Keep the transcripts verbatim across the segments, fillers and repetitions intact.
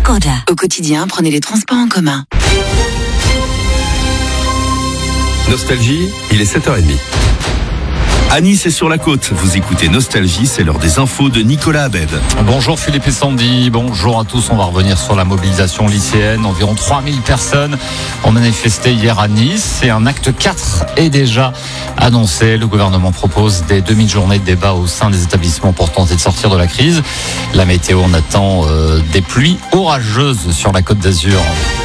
Skoda. Au quotidien, prenez les transports en commun. Nostalgie, il est sept heures trente. À Nice et sur la côte, vous écoutez Nostalgie, c'est l'heure des infos de Nicolas Abed. Bonjour Philippe et Sandy, bonjour à tous. On va revenir sur la mobilisation lycéenne. Environ trois mille personnes ont manifesté hier à Nice et un acte quatre est déjà annoncé. Le gouvernement propose des demi-journées de débat au sein des établissements pour tenter de sortir de la crise. La météo, on attend euh, des pluies orageuses sur la Côte d'Azur.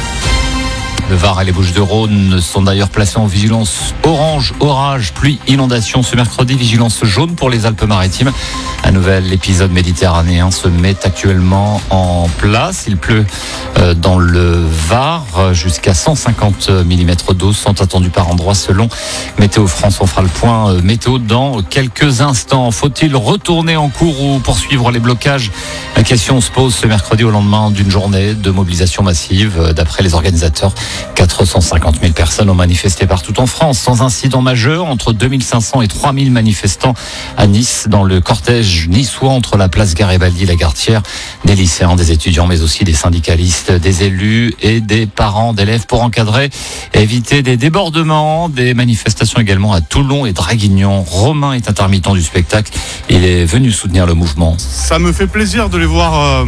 Le Var et les Bouches-du-Rhône sont d'ailleurs placés en vigilance orange, orage, pluie, inondation ce mercredi. Vigilance jaune pour les Alpes-Maritimes. Un nouvel épisode méditerranéen se met actuellement en place. Il pleut dans le Var. Jusqu'à cent cinquante millimètres d'eau sont attendus par endroits selon Météo France. On fera le point météo dans quelques instants. Faut-il retourner en cours ou poursuivre les blocages? La question se pose ce mercredi au lendemain d'une journée de mobilisation massive. D'après les organisateurs, quatre cent cinquante mille personnes ont manifesté partout en France, sans incident majeur. Entre deux mille cinq cents et trois mille manifestants à Nice, dans le cortège niçois entre la place Garibaldi et la Gartière. Des lycéens, des étudiants, mais aussi des syndicalistes, des élus et des parents d'élèves pour encadrer et éviter des débordements. Des manifestations également à Toulon et Draguignan. Romain est intermittent du spectacle. Il est venu soutenir le mouvement. Ça me fait plaisir de les voir euh,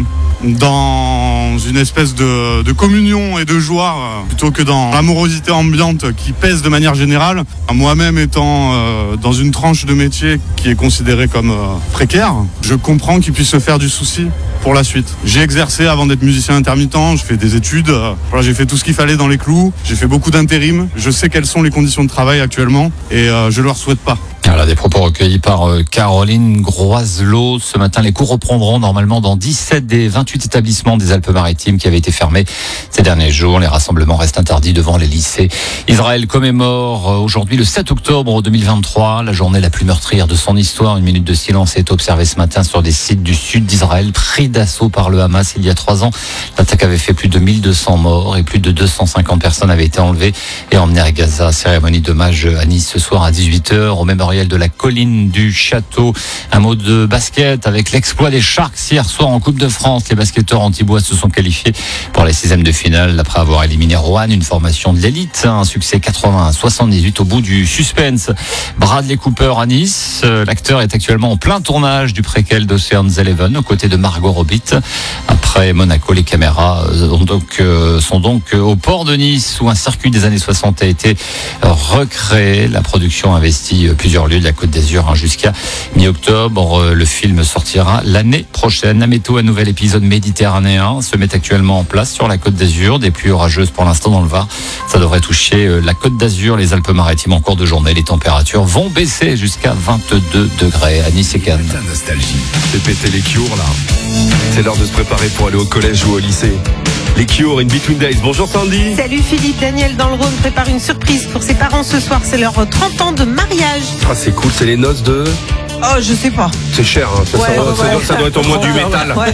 dans une espèce de, de communion et de joie euh, plutôt que dans l'amorosité ambiante qui pèse de manière générale. Moi-même étant euh, dans une tranche de métier qui est considérée comme euh, précaire, je comprends qu'il puisse se faire du souci pour la suite. J'ai exercé avant d'être musicien intermittent, je fais des études, euh, voilà, j'ai fait tout ce qu'il fallait dans les clous, j'ai fait beaucoup d'intérim, je sais quelles sont les conditions de travail actuellement et euh, je leur souhaite pas. Voilà, des propos recueillis par euh, Caroline Groiselot. Ce matin, les cours reprendront normalement dans dix-sept des vingt-huit établissements des Alpes-Maritimes qui avaient été fermés ces derniers jours. Les rassemblements restent interdits devant les lycées. Israël commémore euh, aujourd'hui le sept octobre deux mille vingt-trois, la journée la plus meurtrière de son histoire. Une minute de silence est observée ce matin sur des sites du sud d'Israël, pris d'assaut par le Hamas il y a trois ans. L'attaque avait fait plus de mille deux cents morts et plus de deux cent cinquante personnes avaient été enlevées et emmenées à Gaza. Cérémonie d'hommage à Nice ce soir à dix-huit heures au mémorial de la colline du Château. Un mot de basket avec l'exploit des Sharks hier soir en Coupe de France. Les basketteurs antibois se sont qualifiés pour les sixièmes de finale après avoir éliminé Roanne, une formation de l'élite. Un succès quatre-vingts à soixante-dix-huit au bout du suspense. Bradley Cooper à Nice. L'acteur est actuellement en plein tournage du préquel d'Ocean's Eleven aux côtés de Margot Robbie. Après Monaco, les caméras sont donc, sont donc au port de Nice où un circuit des années soixante a été recréé. La production a investi plusieurs lieux de la Côte d'Azur hein, jusqu'à mi-octobre. Le film sortira l'année prochaine. La météo, un nouvel épisode méditerranéen se met actuellement en place sur la Côte d'Azur. Des pluies orageuses pour l'instant dans le Var. Ça devrait toucher la Côte d'Azur, les Alpes-Maritimes en cours de journée. Les températures vont baisser jusqu'à vingt-deux degrés à Nice et Cannes. Nostalgie. C'est péter les cures là. C'est l'heure de se préparer pour aller au collège ou au lycée. Les Cure, In Between Days. Bonjour Sandy. Salut Philippe, Daniel dans le Rhône prépare une surprise pour ses parents ce soir. C'est leur trente ans de mariage. Ah, c'est cool, c'est les noces de... Oh, je sais pas. C'est cher, hein. ça, ouais, ça, ouais, ça, ouais, doit, ça doit être au moins du métal. Ouais.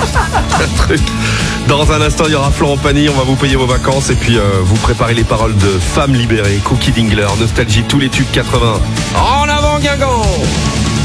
Un truc. Dans un instant, il y aura Florent Pagny, on va vous payer vos vacances et puis euh, vous préparez les paroles de Femmes libérées, Cookie Dingler, Nostalgie, tous les tubes quatre-vingts. En avant Guingamp.